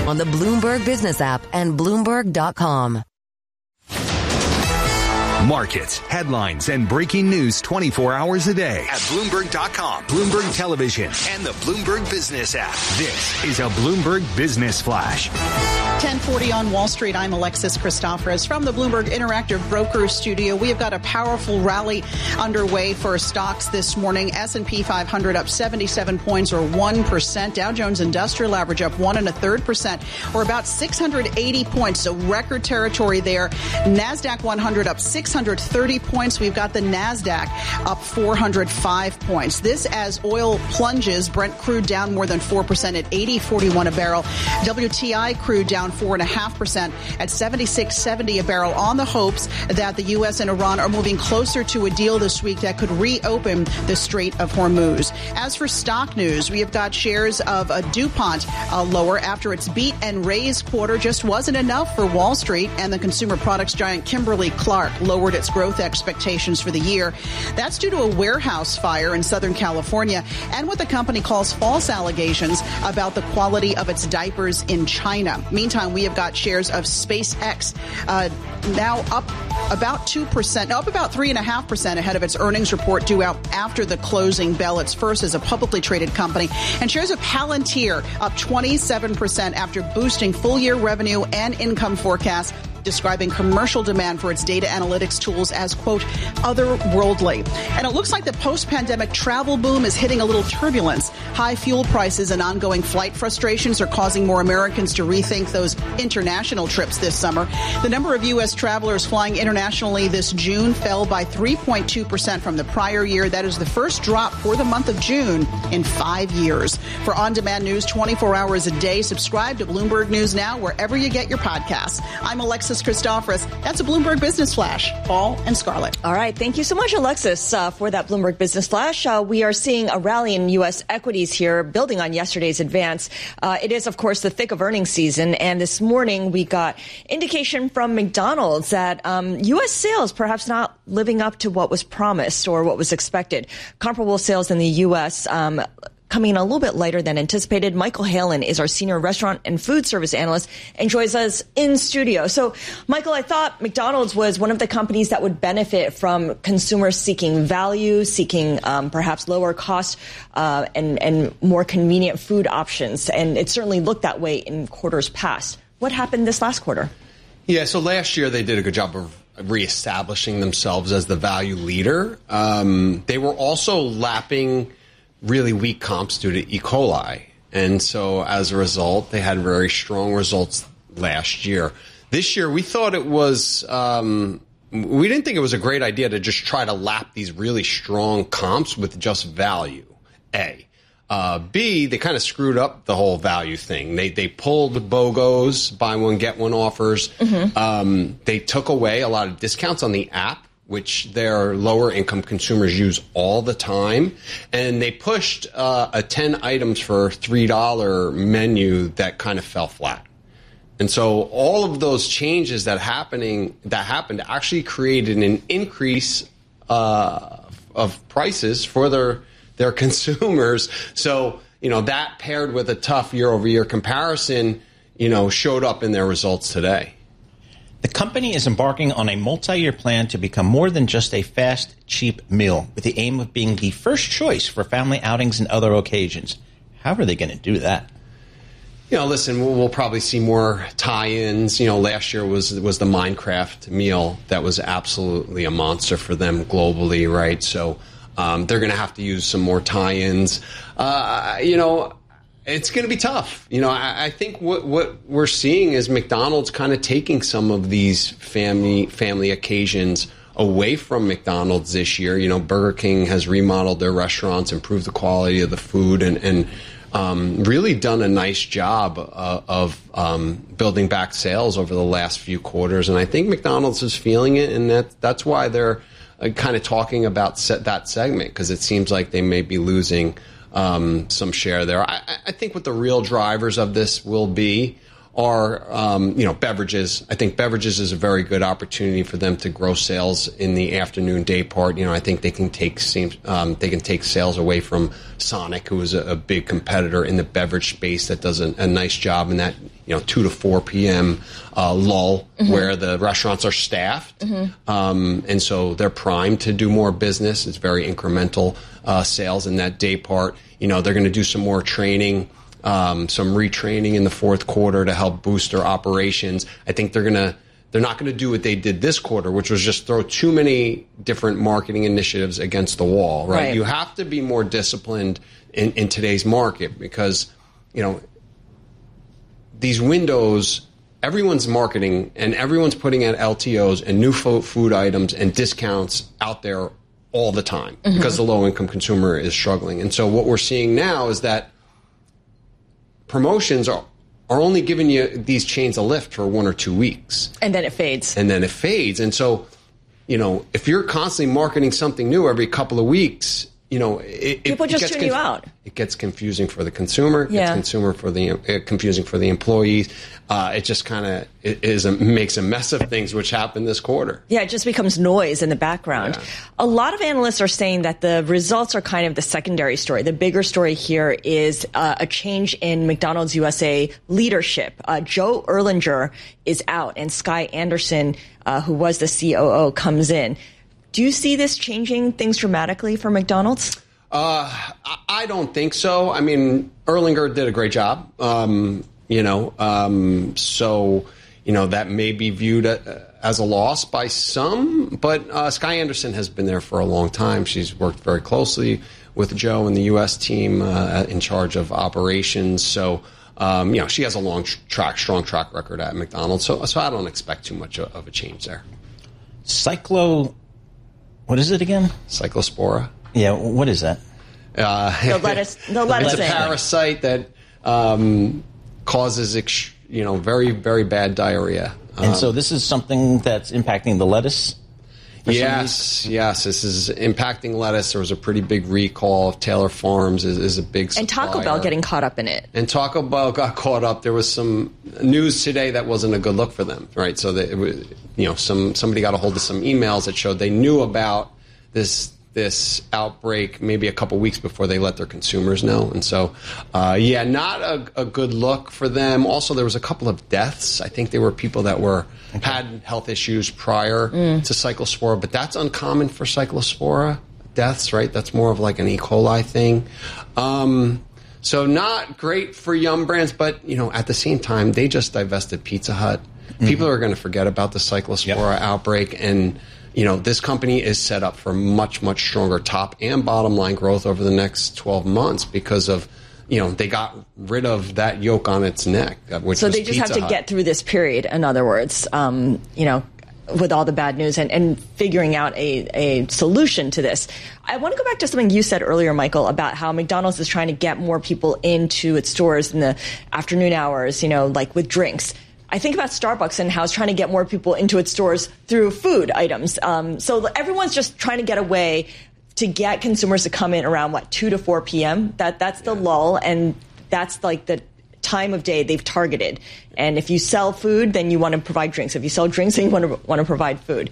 on the Bloomberg Business app and Bloomberg.com. Markets, headlines, and breaking news 24 hours a day at Bloomberg.com, Bloomberg Television, and the Bloomberg Business app. This is a Bloomberg Business Flash. 10:40 on Wall Street. I'm Alexis Christoforous from the Bloomberg Interactive Brokers Studio. We have got a powerful rally underway for stocks this morning. S&P 500 up 77 points or 1%. Dow Jones Industrial Average up 1.33% or about 680 points. So record territory there. NASDAQ 100 up 630 points. We've got the NASDAQ up 405 points. This as oil plunges. Brent crude down more than 4% at $80.41 a barrel. WTI crude down 4.5% at $76.70 a barrel on the hopes that the U.S. and Iran are moving closer to a deal this week that could reopen the Strait of Hormuz. As for stock news, we have got shares of DuPont lower after its beat and raise quarter just wasn't enough for Wall Street, and the consumer products giant Kimberly-Clark lowered its growth expectations for the year. That's due to a warehouse fire in Southern California and what the company calls false allegations about the quality of its diapers in China. Meantime, we have got shares of SpaceX now up about 2%, up about 3.5% ahead of its earnings report due out after the closing bell. It's first as a publicly traded company. And shares of Palantir up 27% after boosting full-year revenue and income forecasts, describing commercial demand for its data analytics tools as, quote, otherworldly. And it looks like the post-pandemic travel boom is hitting a little turbulence. High fuel prices and ongoing flight frustrations are causing more Americans to rethink those international trips this summer. The number of U.S. travelers flying internationally this June fell by 3.2% from the prior year. That is the first drop for the month of June in 5 years. For on-demand news 24 hours a day, subscribe to Bloomberg News Now wherever you get your podcasts. I'm Alexis Christoforous. That's a Bloomberg Business Flash. Paul and Scarlett. All right. Thank you so much, Alexis, for that Bloomberg Business Flash. We are seeing a rally in U.S. equities here, building on yesterday's advance. It is, of course, the thick of earnings season. And this morning, we got indication from McDonald's that U.S. sales perhaps not living up to what was promised or what was expected. Comparable sales in the U.S. Coming in a little bit lighter than anticipated. Michael Halen is our senior restaurant and food service analyst and joins us in studio. So, Michael, I thought McDonald's was one of the companies that would benefit from consumers seeking value, seeking perhaps lower cost and more convenient food options. And it certainly looked that way in quarters past. What happened this last quarter? Yeah, so last year they did a good job of reestablishing themselves as the value leader. They were also lapping really weak comps due to E. coli. And so as a result, they had very strong results last year. This year, we thought it was, we didn't think it was a great idea to just try to lap these really strong comps with just value, A. B, they kind of screwed up the whole value thing. They pulled BOGOs, buy one, get one offers. Mm-hmm. They took away a lot of discounts on the app, which their lower income consumers use all the time. And they pushed a 10 items for $3 menu that kind of fell flat. And so all of those changes that happened actually created an increase of prices for their consumers. So, that paired with a tough year-over-year comparison, showed up in their results today. The company is embarking on a multi-year plan to become more than just a fast, cheap meal, with the aim of being the first choice for family outings and other occasions. How are they going to do that? Listen, we'll probably see more tie-ins. Last year was the Minecraft meal that was absolutely a monster for them globally, right? So they're going to have to use some more tie-ins. It's going to be tough. I think what we're seeing is McDonald's kind of taking some of these family occasions away from McDonald's this year. Burger King has remodeled their restaurants, improved the quality of the food, and really done a nice job of building back sales over the last few quarters. And I think McDonald's is feeling it, and that's why they're kind of talking about that segment, because it seems like they may be losing some share there. I think what the real drivers of this will be are, beverages. I think beverages is a very good opportunity for them to grow sales in the afternoon day part. I think they can take sales away from Sonic, who is a big competitor in the beverage space that does a nice job in that 2 to 4 p.m. Lull where the restaurants are staffed, and so they're primed to do more business. It's very incremental sales in that day part. They're going to do some more training. Some retraining in the fourth quarter to help boost their operations. I think they're not going to do what they did this quarter, which was just throw too many different marketing initiatives against the wall, right? You have to be more disciplined in today's market because, these windows, everyone's marketing and everyone's putting out LTOs and new food items and discounts out there all the time because the low-income consumer is struggling. And so what we're seeing now is that promotions are only giving you these chains a lift for 1 or 2 weeks. And then it fades. And so, if you're constantly marketing something new every couple of weeks, people just tune you out. It gets confusing for the consumer. It gets confusing for the employees. It just kind of makes a mess of things, which happened this quarter. Yeah, it just becomes noise in the background. Yeah. A lot of analysts are saying that the results are kind of the secondary story. The bigger story here is a change in McDonald's USA leadership. Joe Erlinger is out, and Skye Anderson, who was the COO, comes in. Do you see this changing things dramatically for McDonald's? I don't think so. I mean, Erlinger did a great job. So that may be viewed as a loss by some, but Skye Anderson has been there for a long time. She's worked very closely with Joe and the U.S. team in charge of operations. So, she has a strong track record at McDonald's. So I don't expect too much of a change there. What is it again? Cyclospora. Yeah, what is that? The lettuce It's a thing. parasite that causes very, very bad diarrhea. And so this is something that's impacting the lettuce? Yes. This is impacting lettuce. There was a pretty big recall. Taylor Farms is a big supplier. And Taco Bell getting caught up in it. And Taco Bell got caught up. There was some news today that wasn't a good look for them, right? So it was, somebody got a hold of some emails that showed they knew about this outbreak maybe a couple weeks before they let their consumers know. And so, not a good look for them. Also, there was a couple of deaths. I think there were people that had health issues prior to Cyclospora, but that's uncommon for Cyclospora deaths, right? That's more of like an E. coli thing. So not great for Yum Brands, but, at the same time, they just divested Pizza Hut. People are going to forget about the Cyclospora outbreak, and this company is set up for much, much stronger top and bottom line growth over the next 12 months because of, they got rid of that yoke on its neck. So they just have to get through this period, in other words, with all the bad news and figuring out a solution to this. I want to go back to something you said earlier, Michael, about how McDonald's is trying to get more people into its stores in the afternoon hours, like with drinks. I think about Starbucks and how it's trying to get more people into its stores through food items. So everyone's just trying to get a way to get consumers to come in around, 2 to 4 p.m.? That's the lull, and that's like the time of day they've targeted. And if you sell food, then you want to provide drinks. If you sell drinks, then you want to provide food.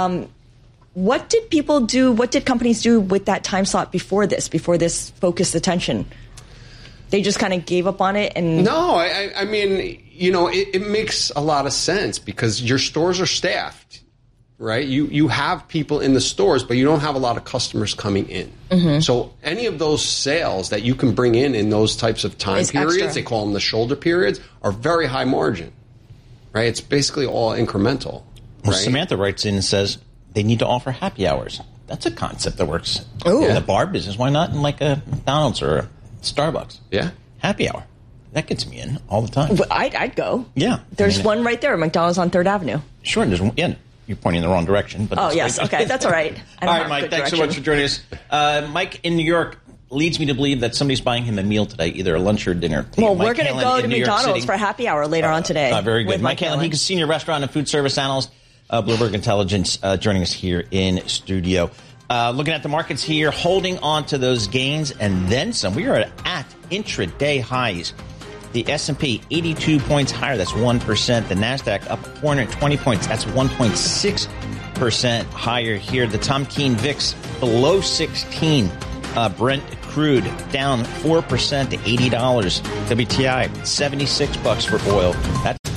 What did people do? What did companies do with that time slot before this focused attention? They just kind of gave up on it? And no, I mean, it makes a lot of sense because your stores are staffed, right? You have people in the stores, but you don't have a lot of customers coming in. So any of those sales that you can bring in those types of time periods, extra. They call them the shoulder periods, are very high margin, right? It's basically all incremental. Well, right? Samantha writes in and says they need to offer happy hours. That's a concept that works Ooh. in the bar business. Why not in like a McDonald's or a Starbucks? Yeah. Happy hour. That gets me in all the time. But I'd go. Yeah. There's one right there, McDonald's on 3rd Avenue. Sure, there's one. Yeah, you're pointing in the wrong direction. But yes. Okay, that's all right. All right, Mike, thanks so much for joining us. Mike in New York leads me to believe that somebody's buying him a meal today, either a lunch or dinner. Well, we're going to go to McDonald's for happy hour later on today. Very good. Mike Halen, he's a senior restaurant and food service analyst, Bloomberg Intelligence, joining us here in studio. Looking at the markets here, holding on to those gains and then some. We are at intraday highs The S&P 82 points higher. That's 1%. The NASDAQ up 420 points. That's 1.6% higher here. The Tom Keene VIX below 16. Brent crude down 4% to $80. WTI $76 for oil. That's